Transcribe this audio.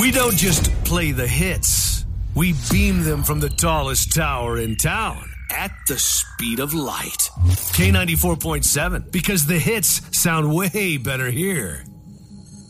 We don't just play the hits. We beam them from the tallest tower in town at the speed of light. K94.7, because the hits sound way better here.